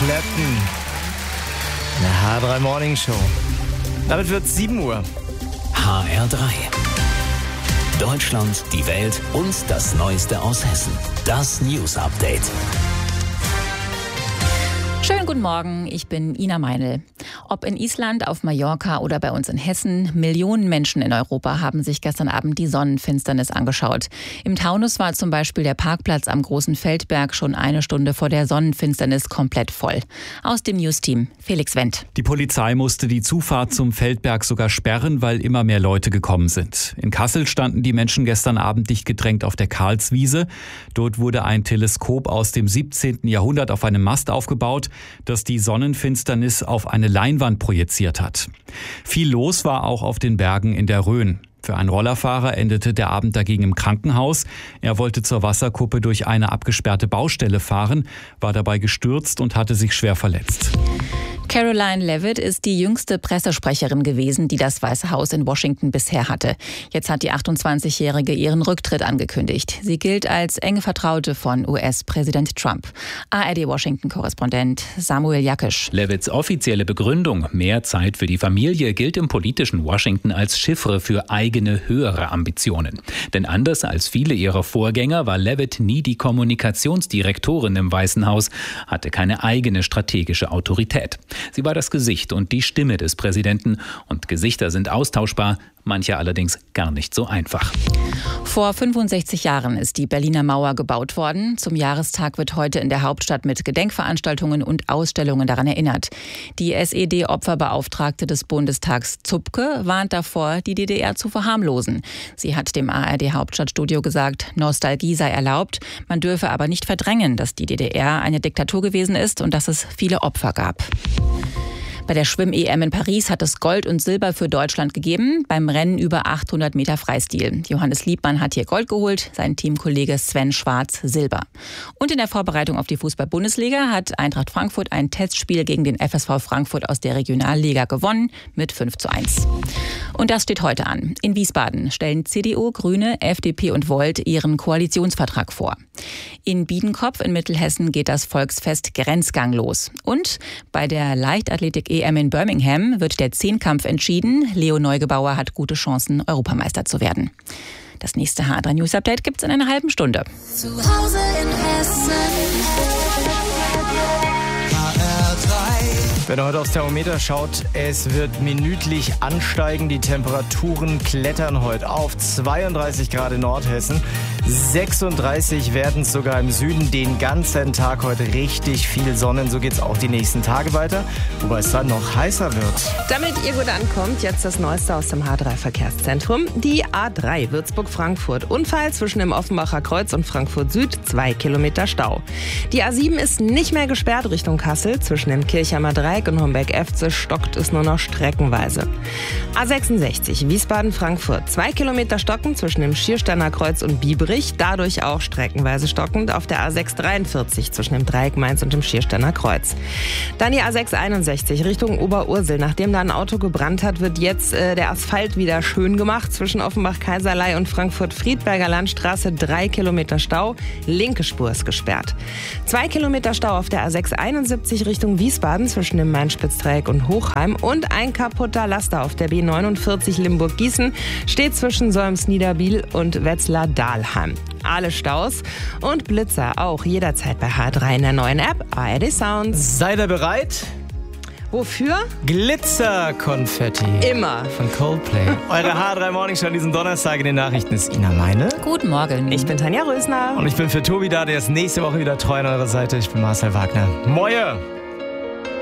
Clapton. Eine H3 Morning Show. Damit wird es 7 Uhr. HR3. Deutschland, die Welt und das Neueste aus Hessen. Das News Update. Schönen guten Morgen, ich bin Ina Meinl. Ob in Island, auf Mallorca oder bei uns in Hessen, Millionen Menschen in Europa haben sich gestern Abend die Sonnenfinsternis angeschaut. Im Taunus war zum Beispiel der Parkplatz am Großen Feldberg schon eine Stunde vor der Sonnenfinsternis komplett voll. Aus dem News-Team Felix Wendt. Die Polizei musste die Zufahrt zum Feldberg sogar sperren, weil immer mehr Leute gekommen sind. In Kassel standen die Menschen gestern Abend dicht gedrängt auf der Karlswiese. Dort wurde ein Teleskop aus dem 17. Jahrhundert auf einem Mast aufgebaut, das die Sonnenfinsternis auf eine Leinwand projiziert hat. Viel los war auch auf den Bergen in der Rhön. Für einen Rollerfahrer endete der Abend dagegen im Krankenhaus. Er wollte zur Wasserkuppe durch eine abgesperrte Baustelle fahren, war dabei gestürzt und hatte sich schwer verletzt. Caroline Leavitt ist die jüngste Pressesprecherin gewesen, die das Weiße Haus in Washington bisher hatte. Jetzt hat die 28-Jährige ihren Rücktritt angekündigt. Sie gilt als enge Vertraute von US-Präsident Trump. ARD-Washington-Korrespondent Samuel Jakisch. Leavitts offizielle Begründung, mehr Zeit für die Familie, gilt im politischen Washington als Chiffre für eigene höhere Ambitionen. Denn anders als viele ihrer Vorgänger war Leavitt nie die Kommunikationsdirektorin im Weißen Haus, hatte keine eigene strategische Autorität. Sie war das Gesicht und die Stimme des Präsidenten. Und Gesichter sind austauschbar, manche allerdings gar nicht so einfach. Vor 65 Jahren ist die Berliner Mauer gebaut worden. Zum Jahrestag wird heute in der Hauptstadt mit Gedenkveranstaltungen und Ausstellungen daran erinnert. Die SED-Opferbeauftragte des Bundestags Zupke warnt davor, die DDR zu verharmlosen. Sie hat dem ARD-Hauptstadtstudio gesagt, Nostalgie sei erlaubt. Man dürfe aber nicht verdrängen, dass die DDR eine Diktatur gewesen ist und dass es viele Opfer gab. Bei der Schwimm-EM in Paris hat es Gold und Silber für Deutschland gegeben, beim Rennen über 800 Meter Freistil. Johannes Liebmann hat hier Gold geholt, sein Teamkollege Sven Schwarz Silber. Und in der Vorbereitung auf die Fußball-Bundesliga hat Eintracht Frankfurt ein Testspiel gegen den FSV Frankfurt aus der Regionalliga gewonnen mit 5:1. Und das steht heute an. In Wiesbaden stellen CDU, Grüne, FDP und Volt ihren Koalitionsvertrag vor. In Biedenkopf in Mittelhessen geht das Volksfest Grenzgang los. Und bei der Leichtathletik-EM in Birmingham wird der Zehnkampf entschieden. Leo Neugebauer hat gute Chancen, Europameister zu werden. Das nächste HR3 News Update gibt's in einer halben Stunde. Zu Hause in Hessen. Wenn ihr heute aufs Thermometer schaut, es wird minütlich ansteigen. Die Temperaturen klettern heute auf 32 Grad in Nordhessen. 36 werden es sogar im Süden. Den ganzen Tag heute richtig viel Sonne. So geht es auch die nächsten Tage weiter, wobei es dann noch heißer wird. Damit ihr gut ankommt, jetzt das Neueste aus dem H3-Verkehrszentrum. Die A3 Würzburg-Frankfurt. Unfall zwischen dem Offenbacher Kreuz und Frankfurt Süd. 2 Kilometer Stau. Die A7 ist nicht mehr gesperrt Richtung Kassel. Zwischen dem Kirchheimer Dreieck und Homberg-Efze stockt es nur noch streckenweise. A66 Wiesbaden-Frankfurt. 2 Kilometer stocken zwischen dem Schiersteiner Kreuz und Biebrich. Dadurch auch streckenweise stockend auf der A643 zwischen dem Dreieck Mainz und dem Schiersteiner Kreuz. Dann die A661 Richtung Oberursel. Nachdem da ein Auto gebrannt hat, wird jetzt der Asphalt wieder schön gemacht. Zwischen Offenbach-Kaiserlei und Frankfurt-Friedberger Landstraße 3 Kilometer Stau. Linke Spur ist gesperrt. 2 Kilometer Stau auf der A671 Richtung Wiesbaden zwischen dem Main-Spitz-Dreieck und Hochheim. Und ein kaputter Laster auf der B49 Limburg-Gießen steht zwischen Solms-Niederbiel und Wetzlar-Dahlheim. Alle Staus und Blitzer auch jederzeit bei H3 in der neuen App ARD Sounds. Seid ihr bereit? Wofür? Glitzerkonfetti. Immer. Von Coldplay. Eure H3 Morning Show an diesem Donnerstag in den Nachrichten ist Ina Meinl. Guten Morgen. Ich bin Tanja Rösner. Und ich bin für Tobi da, der ist nächste Woche wieder treu an eurer Seite. Ich bin Marcel Wagner. Moje!